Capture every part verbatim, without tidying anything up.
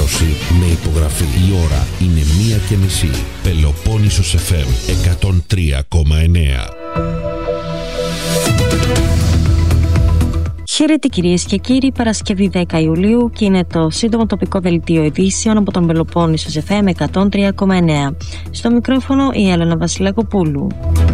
ενημέρωση με υπογραφή. Η ώρα είναι μία και μισή. Πελοπόννησος εφ εμ εκατόν τρία κόμμα εννέα. Χαίρετε κυρίες και κύριοι, Παρασκευή δέκα Ιουλίου και είναι το σύντομο τοπικό δελτίο ειδήσεων από τον Πελοπόννησος εφ εμ εκατόν τρία κόμμα εννέα. Στο μικρόφωνο η Έλενα Βασιλακοπούλου.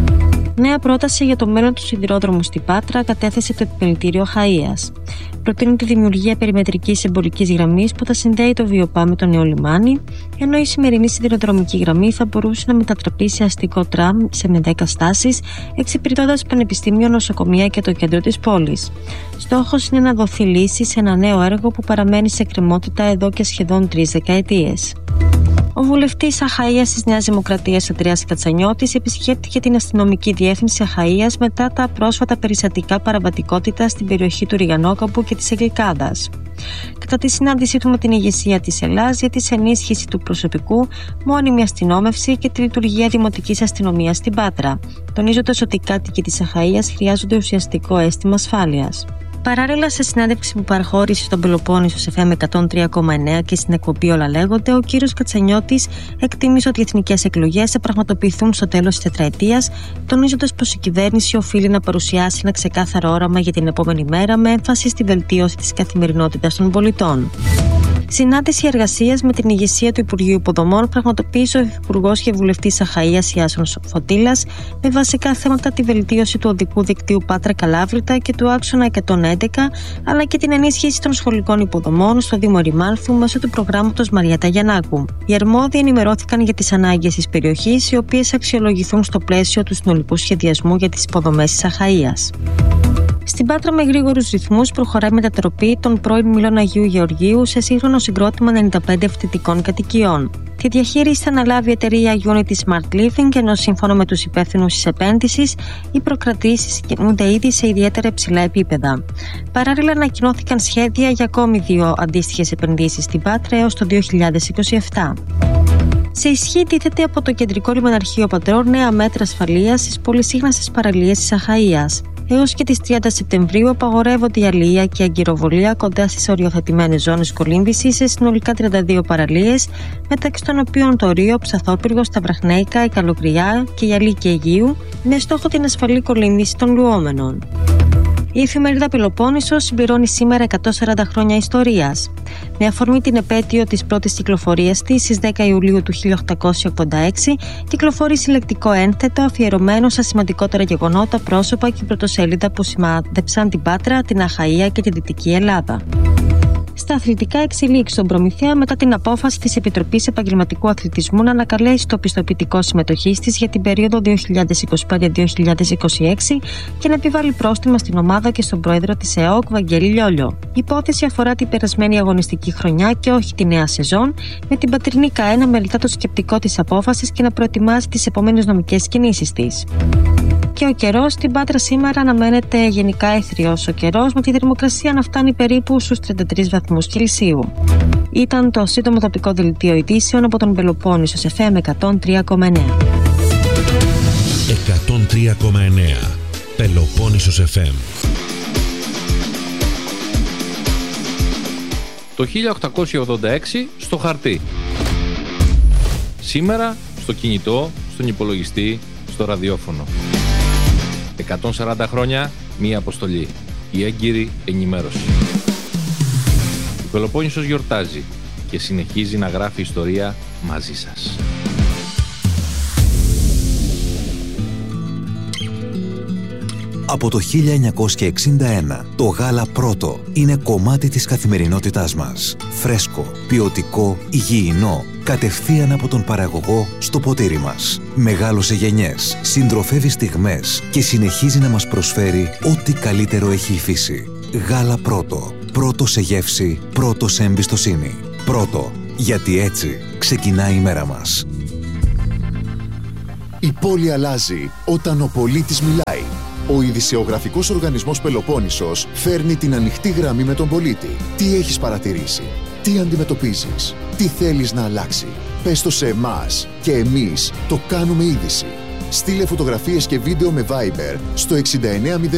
Νέα πρόταση για το μέλλον του σιδηρόδρομου στην Πάτρα κατέθεσε το Επιμελητήριο Χαΐας. Προτείνει τη δημιουργία περιμετρικής εμπορικής γραμμής που θα συνδέει το Βιοπά με το νέο λιμάνι, ενώ η σημερινή σιδηροδρομική γραμμή θα μπορούσε να μετατραπεί σε αστικό τραμ σε με δέκα στάσεις, εξυπηρετώντας πανεπιστήμιο, νοσοκομεία και το κέντρο της πόλης. Στόχος είναι να δοθεί λύση σε ένα νέο έργο που παραμένει σε εκκρεμότητα εδώ και σχεδόν τρεις δεκαετίες. Ο βουλευτής Αχαΐας της Νέας Δημοκρατίας Ανδρέας Κατσανιώτης επισκέπτηκε την αστυνομική διεύθυνση Αχαΐας μετά τα πρόσφατα περιστατικά παραβατικότητα στην περιοχή του Ριγανόκαπου και της Αγγλικάδας. Κατά τη συνάντησή του με την ηγεσία της Ελλάς για τη ενίσχυση του προσωπικού, μόνιμη αστυνόμευση και τη λειτουργία δημοτικής αστυνομίας στην Πάτρα, τονίζοντας ότι οι κάτοικοι της Αχαΐας χρειάζονται ουσιαστικό αίσθημα ασφάλειας. Παράλληλα, σε συνέντευξη που παραχώρησε στον Πελοπόννησος εφ εμ εκατόν τρία κόμμα εννέα και στην εκπομπή Όλα Λέγονται, ο κύριος Κατσανιώτης εκτίμησε ότι οι εθνικές εκλογές θα πραγματοποιηθούν στο τέλος της τετραετίας, τονίζοντας πως η κυβέρνηση οφείλει να παρουσιάσει ένα ξεκάθαρο όραμα για την επόμενη μέρα με έμφαση στη βελτίωση της καθημερινότητας των πολιτών. Συνάντηση εργασίας με την ηγεσία του Υπουργείου Υποδομών πραγματοποίησε ο Υφυπουργός και Βουλευτής Αχαΐας Ιάσονος Φωτήλας με βασικά θέματα τη βελτίωση του οδικού δικτύου Πάτρα Καλάβρητα και του άξονα εκατόν έντεκα, αλλά και την ενίσχυση των σχολικών υποδομών στο Δήμο Ερημάνθου μέσω του προγράμματος Μαριέτα Γιαννάκου. Οι αρμόδιοι ενημερώθηκαν για τις ανάγκες της περιοχής, οι οποίες αξιολογηθούν στο πλαίσιο του συνολικού σχεδιασμού για τις υποδομές της Αχαΐας. Στην Πάτρα, με γρήγορους ρυθμούς, προχωράει η μετατροπή των πρώην Μήλων Αγίου Γεωργίου σε σύγχρονο συγκρότημα ενενήντα πέντε φοιτητικών κατοικιών. Τη διαχείριση θα αναλάβει η εταιρεία Unity Smart Living, ενώ σύμφωνα με τους υπεύθυνους της επένδυσης, οι προκρατήσεις κινούνται ήδη σε ιδιαίτερα υψηλά επίπεδα. Παράλληλα, ανακοινώθηκαν σχέδια για ακόμη δύο αντίστοιχες επενδύσεις στην Πάτρα έως το δύο χιλιάδες είκοσι επτά. Σε ισχύ τίθεται από το Κεντρικό Λιμεναρχείο Πατρών νέα μέτρα ασφαλείας στις πολυσύχναστες παραλίες της Αχαΐας. Έως και τις τριάντα Σεπτεμβρίου απαγορεύονται η αλληλεία και η αγκυροβολία κοντά στις οριοθετημένες ζώνες κολύμβησης σε συνολικά τριάντα δύο παραλίες, μεταξύ των οποίων το Ρίο, Ψαθόπυργος, τα Βραχνέικα, η Καλογριά και η Αλίκη Αιγείου, με στόχο την ασφαλή κολύμβηση των λουόμενων. Η εφημερίδα Πελοπόννησος συμπληρώνει σήμερα εκατόν σαράντα χρόνια ιστορίας. Με αφορμή την επέτειο της πρώτης κυκλοφορίας της στις δέκα Ιουλίου του χίλια οκτακόσια ογδόντα έξι, κυκλοφορεί συλλεκτικό ένθετο αφιερωμένο στα σημαντικότερα γεγονότα, πρόσωπα και πρωτοσέλιδα που σημάδεψαν την Πάτρα, την Αχαΐα και τη Δυτική Ελλάδα. Στα αθλητικά, εξελίξεις στον Προμηθέα μετά την απόφαση της Επιτροπής Επαγγελματικού Αθλητισμού να ανακαλέσει το πιστοποιητικό συμμετοχής της για την περίοδο δύο χιλιάδες είκοσι πέντε με δύο χιλιάδες είκοσι έξι και να επιβάλλει πρόστιμα στην ομάδα και στον πρόεδρο της ΕΟΚ, Βαγγέλη Λιόλιο. Η υπόθεση αφορά την περασμένη αγωνιστική χρονιά και όχι τη νέα σεζόν, με την πατρινή ΚΑΕ να μελετά το σκεπτικό της απόφασης και να προετοιμάζει τις επόμενες νομικές κινήσεις της. Και ο καιρός στην Πάτρα σήμερα αναμένεται γενικά αιθριος ο καιρός, με τη θερμοκρασία να φτάνει περίπου στους τριάντα τρεις βαθμούς Κελσίου. Ήταν το σύντομο τοπικό δελτίο ειδήσεων από τον Πελοπόννησος εφ εμ εκατόν τρία κόμμα εννέα. εκατόν τρία κόμμα εννέα Πελοπόννησος εφ εμ. Το χίλια οκτακόσια ογδόντα έξι στο χαρτί. Σήμερα στο κινητό, στον υπολογιστή, στο ραδιόφωνο. εκατόν σαράντα χρόνια, μία αποστολή. Η έγκυρη ενημέρωση. Ο Πελοπόννησος γιορτάζει και συνεχίζει να γράφει ιστορία μαζί σας. Από το χίλια εννιακόσια εξήντα ένα, το γάλα πρώτο είναι κομμάτι της καθημερινότητάς μας. Φρέσκο, ποιοτικό, υγιεινό, κατευθείαν από τον παραγωγό στο ποτήρι μας. Μεγάλωσε γενιές, συντροφεύει στιγμές και συνεχίζει να μας προσφέρει ό,τι καλύτερο έχει η φύση. Γάλα πρώτο. Πρώτο σε γεύση, πρώτο σε εμπιστοσύνη. Πρώτο, γιατί έτσι ξεκινάει η μέρα μας. Η πόλη αλλάζει όταν ο πολίτης μιλάει. Ο ειδησεογραφικός οργανισμός Πελοπόννησος φέρνει την ανοιχτή γραμμή με τον πολίτη. Τι έχεις παρατηρήσει, τι αντιμετωπίζεις, τι θέλεις να αλλάξει. Πες το σε εμάς και εμείς το κάνουμε είδηση. Στείλε φωτογραφίες και βίντεο με Viber στο εξήντα εννέα μηδέν